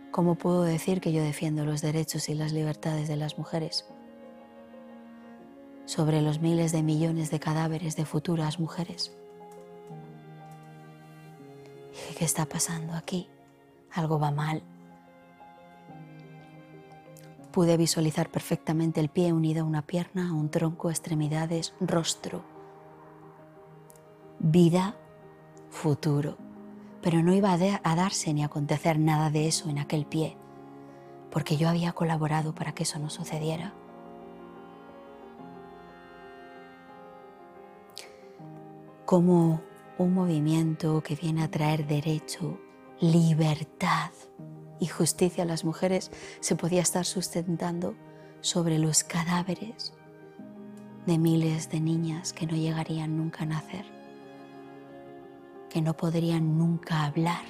¿Cómo puedo decir que yo defiendo los derechos y las libertades de las mujeres sobre los miles de millones de cadáveres de futuras mujeres? Dije, ¿qué está pasando aquí? Algo va mal. Pude visualizar perfectamente el pie unido a una pierna, a un tronco, extremidades, rostro. Vida, futuro. Pero no iba a darse ni a acontecer nada de eso en aquel pie, porque yo había colaborado para que eso no sucediera. Como un movimiento que viene a traer derecho, libertad y justicia a las mujeres se podía estar sustentando sobre los cadáveres de miles de niñas que no llegarían nunca a nacer, que no podrían nunca hablar.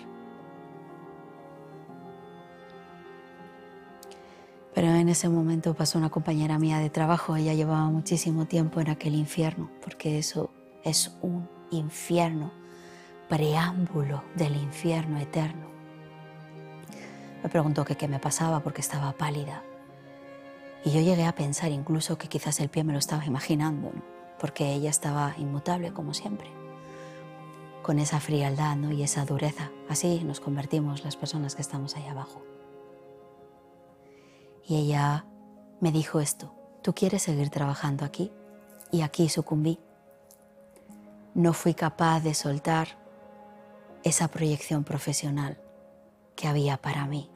Pero en ese momento pasó una compañera mía de trabajo, ella llevaba muchísimo tiempo en aquel infierno, porque eso es un infierno, preámbulo del infierno eterno. Me preguntó que qué me pasaba porque estaba pálida. Y yo llegué a pensar incluso que quizás el pie me lo estaba imaginando, ¿no? Porque ella estaba inmutable como siempre, con esa frialdad, ¿no? Y esa dureza. Así nos convertimos las personas que estamos ahí abajo. Y ella me dijo esto: ¿tú quieres seguir trabajando aquí? Y aquí sucumbí. No fui capaz de soltar esa proyección profesional que había para mí.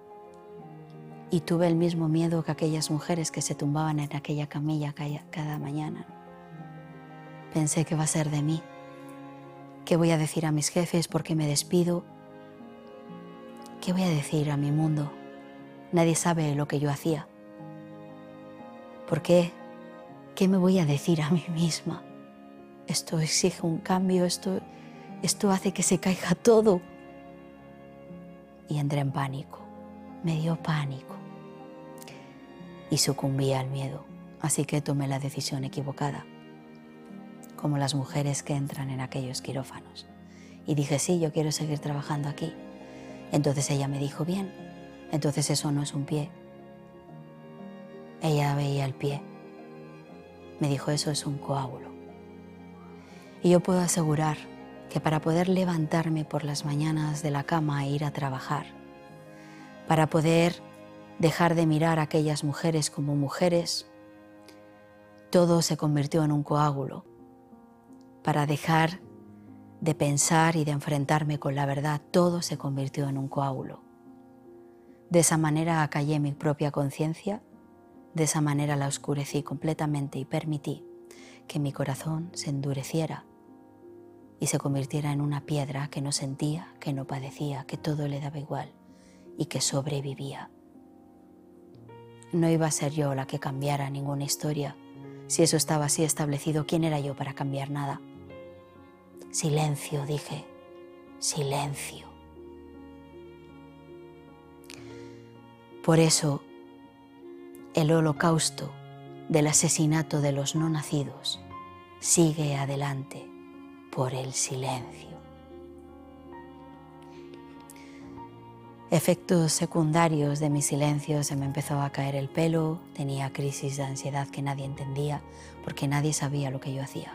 Y tuve el mismo miedo que aquellas mujeres que se tumbaban en aquella camilla cada mañana. Pensé, ¿qué va a ser de mí? ¿Qué voy a decir a mis jefes? ¿Por qué me despido? ¿Qué voy a decir a mi mundo? Nadie sabe lo que yo hacía. ¿Por qué? ¿Qué me voy a decir a mí misma? Esto exige un cambio, esto hace que se caiga todo. Y entré en pánico, me dio pánico y sucumbí al miedo. Así que tomé la decisión equivocada, como las mujeres que entran en aquellos quirófanos. Y dije, sí, yo quiero seguir trabajando aquí. Entonces ella me dijo, bien, entonces eso no es un pie. Ella veía el pie. Me dijo, eso es un coágulo. Y yo puedo asegurar que para poder levantarme por las mañanas de la cama e ir a trabajar, para poder dejar de mirar a aquellas mujeres como mujeres, todo se convirtió en un coágulo. Para dejar de pensar y de enfrentarme con la verdad, todo se convirtió en un coágulo. De esa manera acallé mi propia conciencia, de esa manera la oscurecí completamente y permití que mi corazón se endureciera y se convirtiera en una piedra que no sentía, que no padecía, que todo le daba igual y que sobrevivía. No iba a ser yo la que cambiara ninguna historia. Si eso estaba así establecido, ¿quién era yo para cambiar nada? Silencio, dije, silencio. Por eso, el holocausto del asesinato de los no nacidos sigue adelante por el silencio. Efectos secundarios de mi silencio: se me empezó a caer el pelo, tenía crisis de ansiedad que nadie entendía porque nadie sabía lo que yo hacía.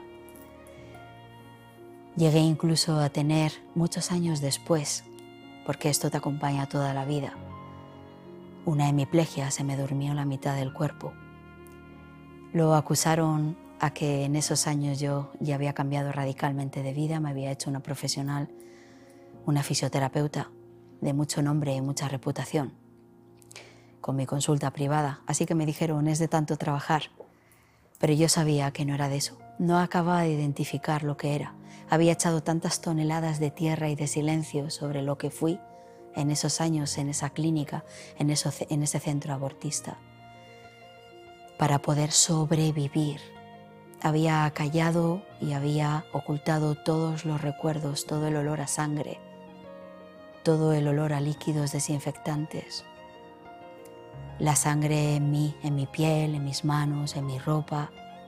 Llegué incluso a tener, muchos años después, porque esto te acompaña toda la vida, una hemiplegia, se me durmió la mitad del cuerpo. Lo acusaron a que en esos años yo ya había cambiado radicalmente de vida, me había hecho una profesional, una fisioterapeuta de mucho nombre y mucha reputación, con mi consulta privada. Así que me dijeron, es de tanto trabajar. Pero yo sabía que no era de eso. No acababa de identificar lo que era. Había echado tantas toneladas de tierra y de silencio sobre lo que fui en esos años, en esa clínica, en ese centro abortista, para poder sobrevivir. Había callado y había ocultado todos los recuerdos, todo el olor a sangre, todo el olor a líquidos desinfectantes, la sangre en mi piel, en mis manos, en mi ropa.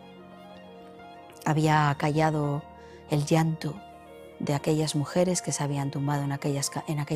Había callado el llanto de aquellas mujeres que se habían tumbado en aquellas